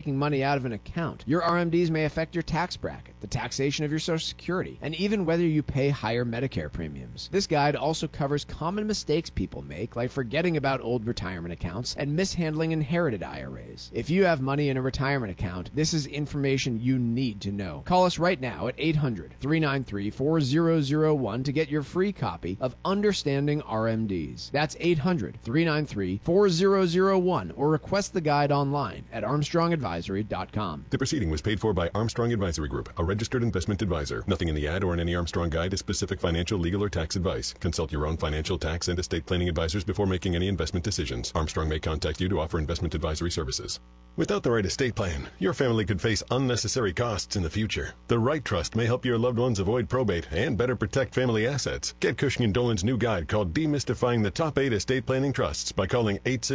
taking money out of an account. Your RMDs may affect your tax bracket, the taxation of your Social Security, and even whether you pay higher Medicare premiums. This guide also covers common mistakes people make, like forgetting about old retirement accounts and mishandling inherited IRAs. If you have money in a retirement account, this is information you need to know. Call us right now at 800-393-4001 to get your free copy of Understanding RMDs. That's 800-393-4001, or request the guide online at armstrongadvisory.com. The proceeding was paid for by Armstrong Advisory Group, a registered investment advisor. Nothing in the ad or in any Armstrong guide is specific financial, legal, or tax advice. Consult your own financial, tax, and estate planning advisors before making any investment decisions. Armstrong may contact you to offer investment advisory services. Without the right estate plan, your family could face unnecessary costs in the future. The right trust may help your loved ones avoid probate and better protect family assets. Get Cushing & Dolan's new guide called Demystifying the Top 8 Estate Planning Trusts by calling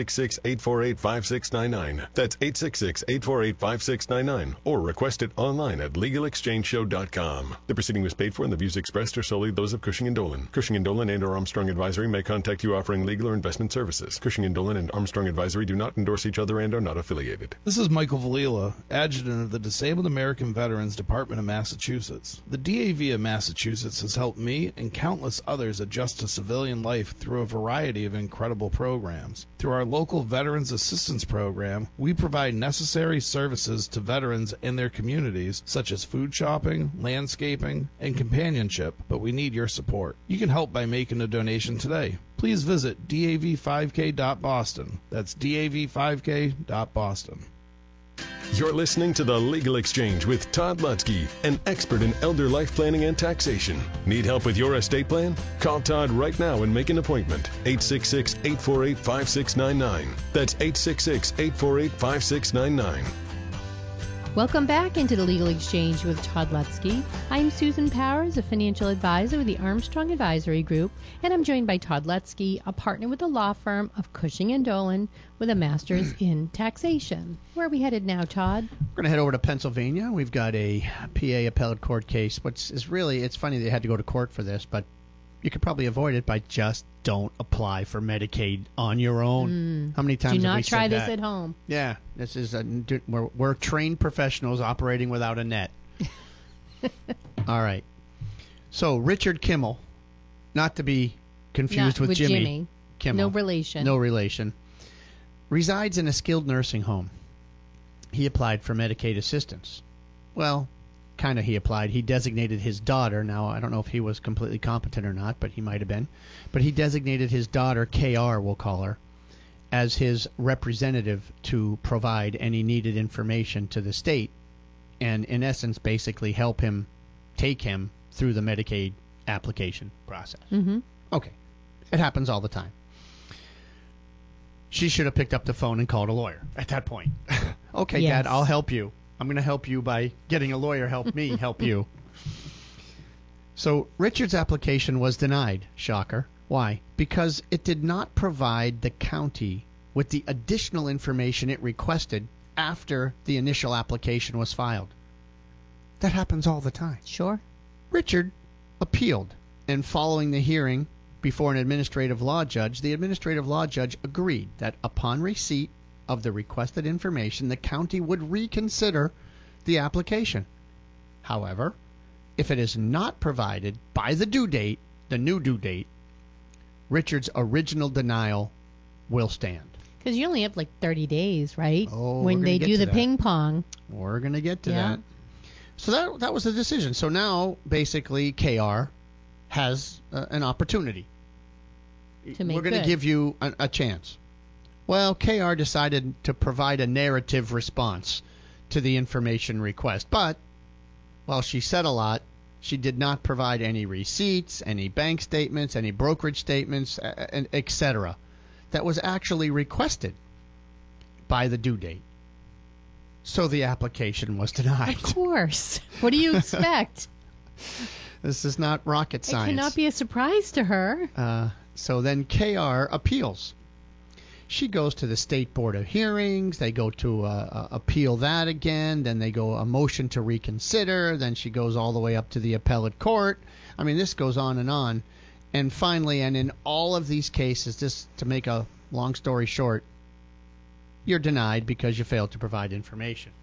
866-848-5699. That's 866-848-5699, or request it online at LegalExchangeShow.com. The proceeding was paid for, and the views expressed are solely those of Cushing & Dolan. Cushing & Dolan and or Armstrong Advisory may contact you offering legal or investment services. Cushing & Dolan and Armstrong Advisory do not endorse each other and are not affiliated. This is Michael Valila, Adjutant of the Disabled American Veterans Department of Massachusetts. The DAV of Massachusetts has helped me and countless others adjust to civilian life through a variety of incredible programs. Through our local Veterans Assistance Program, we provide necessary services to veterans and their communities, such as food shopping, landscaping, and companionship, but we need your support. You can help by making a donation today. Please visit dav5k.boston. That's dav5k.boston. You're listening to The Legal Exchange with Todd Lutzke, an expert in elder life planning and taxation. Need help with your estate plan? Call Todd right now and make an appointment. 866-848-5699. That's 866-848-5699. Welcome back into the Legal Exchange with Todd Lutzke. I'm Susan Powers, a financial advisor with the Armstrong Advisory Group, and I'm joined by Todd Lutzke, a partner with the law firm of Cushing & Dolan with a master's in taxation. Where are we headed now, Todd? We're going to head over to Pennsylvania. We've got a PA appellate court case. It's funny they had to go to court for this, but you could probably avoid it by just don't apply for Medicaid on your own. How many times have we said that? Do not try this at home. Yeah, this is we're trained professionals operating without a net. All right. So Richard Kimmel, not to be confused with Jimmy Kimmel. No relation. Resides in a skilled nursing home. He applied for Medicaid assistance. Well, kind of he applied. He designated his daughter. Now, I don't know if he was completely competent or not, but he might have been. But he designated his daughter, KR, we'll call her, as his representative to provide any needed information to the state and, in essence, basically help him take him through the Medicaid application process. Mm-hmm. Okay. It happens all the time. She should have picked up the phone and called a lawyer at that point. Okay, yes. Dad, I'll help you. I'm going to help you by getting a lawyer help me help you. So Richard's application was denied. Shocker. Why? Because it did not provide the county with the additional information it requested after the initial application was filed. That happens all the time. Sure. Richard appealed, and following the hearing before an administrative law judge, the administrative law judge agreed that upon receipt of the requested information, the county would reconsider the application. However, if it is not provided by the due date, the new due date, Richard's original denial will stand. Because you only have like 30 days, right? Oh, when they do the ping pong. We're going to get to that. So that was the decision. So now, basically, KR has an opportunity. We're going to give you a chance. Well, KR decided to provide a narrative response to the information request. But while she said a lot, she did not provide any receipts, any bank statements, any brokerage statements, etc. that was actually requested by the due date. So the application was denied. Of course. What do you expect? This is not rocket science. It cannot be a surprise to her. So then KR appeals. She goes to the State Board of Hearings. They go to appeal that again. Then they go a motion to reconsider. Then she goes all the way up to the appellate court. I mean, this goes on and on. And finally, and in all of these cases, just to make a long story short, you're denied because you failed to provide information.